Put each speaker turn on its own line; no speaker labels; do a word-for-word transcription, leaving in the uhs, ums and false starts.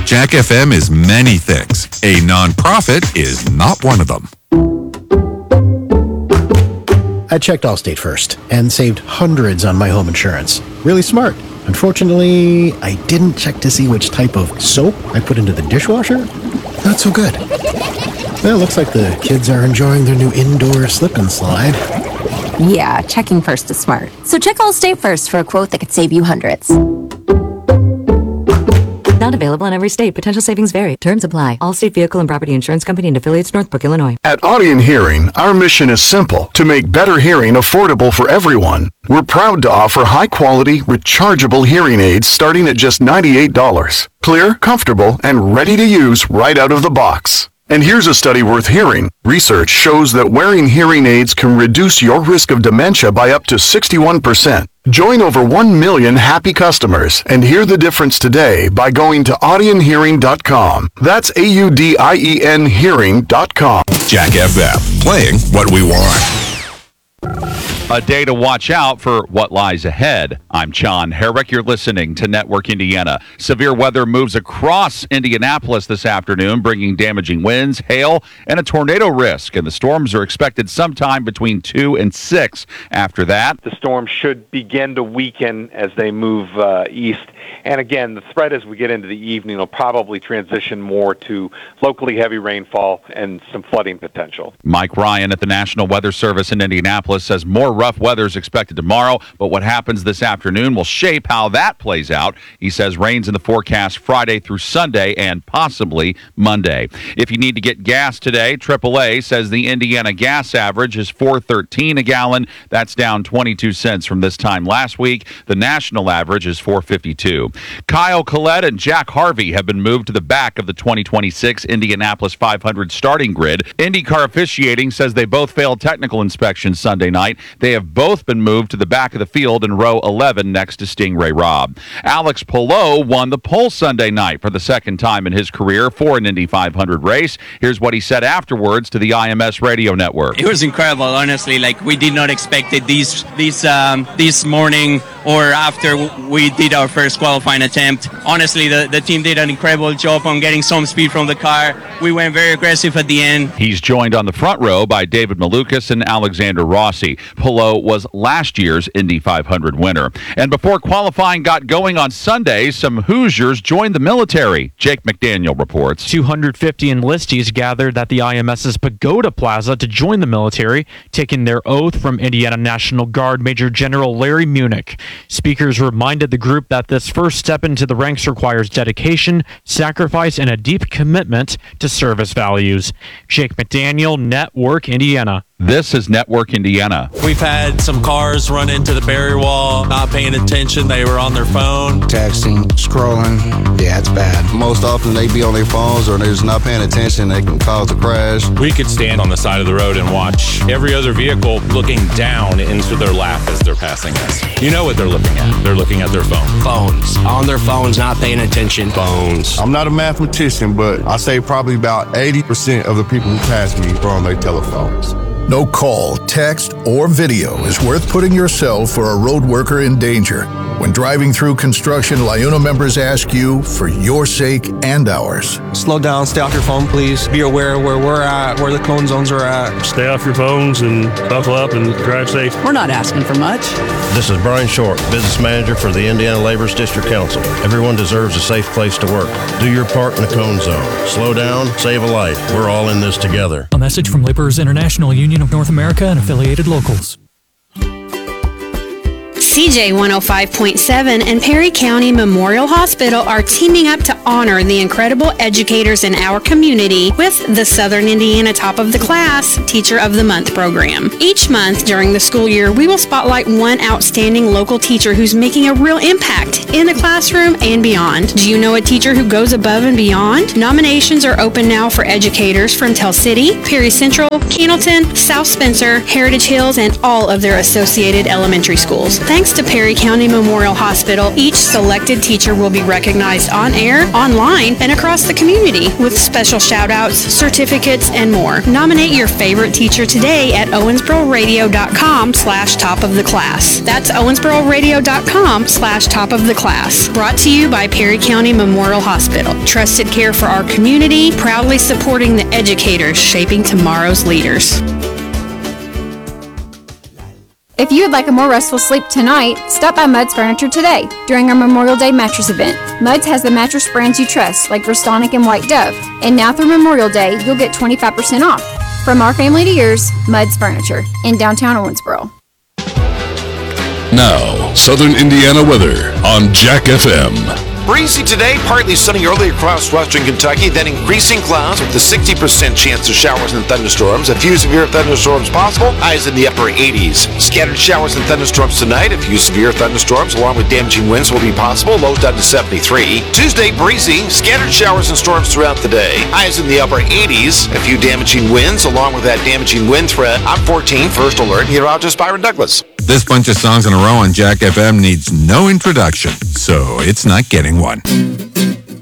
Jack F M is many things. A nonprofit is not one of them.
I checked Allstate first and saved hundreds on my home insurance. Really smart. Unfortunately, I didn't check to see which type of soap I put into the dishwasher. Not so good. Well, it looks like the kids are enjoying their new indoor slip and slide.
Yeah, checking first is smart. So check Allstate first for a quote that could save you hundreds.
Not available in every state. Potential savings vary. Terms apply. Allstate Vehicle and Property Insurance Company and affiliates, Northbrook, Illinois.
At Audion Hearing, our mission is simple: to make better hearing affordable for everyone. We're proud to offer high-quality, rechargeable hearing aids starting at just ninety-eight dollars. Clear, comfortable, and ready to use right out of the box. And here's a study worth hearing. Research shows that wearing hearing aids can reduce your risk of dementia by up to sixty-one percent. Join over one million happy customers and hear the difference today by going to audion hearing dot com. That's A U D I E N hearing dot com.
Jack F M, playing what we want.
A day to watch out for what lies ahead. I'm John Herrick. You're listening to Network Indiana. Severe weather moves across Indianapolis this afternoon, bringing damaging winds, hail, and a tornado risk. And the storms are expected sometime between two and six. After that,
the storm should begin to weaken as they move uh, east. And again, the threat as we get into the evening will probably transition more to locally heavy rainfall and some flooding potential.
Mike Ryan at the National Weather Service in Indianapolis says more rough weather is expected tomorrow, but what happens this afternoon will shape how that plays out. He says rains in the forecast Friday through Sunday and possibly Monday. If you need to get gas today, triple A says the Indiana gas average is four thirteen a gallon. That's down twenty-two cents from this time last week. The national average is four fifty-two. Kyle Collette and Jack Harvey have been moved to the back of the twenty twenty-six Indianapolis five hundred starting grid. IndyCar officiating says they both failed technical inspections Sunday night. They have both been moved to the back of the field in row eleven next to Stingray Robb. Alex Palou won the pole Sunday night for the second time in his career for an Indy five hundred race. Here's what he said afterwards to the I M S radio network.
It was incredible, honestly. Like, we did not expect it this this um, this morning or after we did our first qualifying attempt. Honestly, the, the team did an incredible job on getting some speed from the car. We went very aggressive at the end.
He's joined on the front row by David Malukas and Alexander Rossi. Palou was last year's Indy five hundred winner. And before qualifying got going on Sunday, some Hoosiers joined the military. Jake McDaniel reports.
two hundred fifty enlistees gathered at the IMS's Pagoda Plaza to join the military, taking their oath from Indiana National Guard Major General Larry Munich. Speakers reminded the group that this first step into the ranks requires dedication, sacrifice, and a deep commitment to service values. Jake McDaniel, Network Indiana.
This is Network Indiana.
We've had some cars run into the barrier wall, not paying attention. They were on their phone.
Texting, scrolling. Yeah, it's bad.
Most often they be on their phones or they're just not paying attention. They can cause a crash.
We could stand on the side of the road and watch every other vehicle looking down into their lap as they're passing us. You know what they're looking at. They're looking at their phone.
Phones. On their phones, not paying attention. Phones.
I'm not a mathematician, but I say probably about eighty percent of the people who pass me are on their telephones.
No call, text, or video is worth putting yourself or a road worker in danger. When driving through construction, LIUNA members ask you for your sake and ours.
Slow down, stay off your phone, please. Be aware of where we're at, where the cone zones are at.
Stay off your phones and buckle up and drive safe.
We're not asking for much.
This is Brian Short, Business Manager for the Indiana Laborers District Council. Everyone deserves a safe place to work. Do your part in the cone zone. Slow down, save a life. We're all in this together.
A message from Laborers International Union of North America and affiliated locals.
C J one oh five point seven and Perry County Memorial Hospital are teaming up to honor the incredible educators in our community with the Southern Indiana Top of the Class Teacher of the Month program. Each month during the school year, we will spotlight one outstanding local teacher who's making a real impact in the classroom and beyond. Do you know a teacher who goes above and beyond? Nominations are open now for educators from Tell City, Perry Central, Cannleton, South Spencer, Heritage Hills, and all of their associated elementary schools. Thanks Thanks to Perry County Memorial Hospital, each selected teacher will be recognized on air, online, and across the community with special shout-outs, certificates, and more. Nominate your favorite teacher today at owensboro-radio.com slash top of the class. That's owensboro-radio.com slash top of the class. Brought to you by Perry County Memorial Hospital. Trusted care for our community, proudly supporting the educators shaping tomorrow's leaders.
If you would like a more restful sleep tonight, stop by Mudd's Furniture today during our Memorial Day mattress event. Mudd's has the mattress brands you trust, like Restonic and White Dove. And now through Memorial Day, you'll get twenty-five percent off. From our family to yours, Mudd's Furniture in downtown Owensboro.
Now, Southern Indiana weather on Jack F M.
Breezy today, partly sunny early across western Kentucky, then increasing clouds with a sixty percent chance of showers and thunderstorms. A few severe thunderstorms possible, highs in the upper eighties. Scattered showers and thunderstorms tonight. A few severe thunderstorms along with damaging winds will be possible, lows down to seventy-three. Tuesday, breezy, scattered showers and storms throughout the day. Highs in the upper eighties. A few damaging winds along with that damaging wind threat. I'm fourteen, first alert, meteorologist Byron Douglas.
This bunch of songs in a row on Jack F M needs no introduction, so it's not getting one.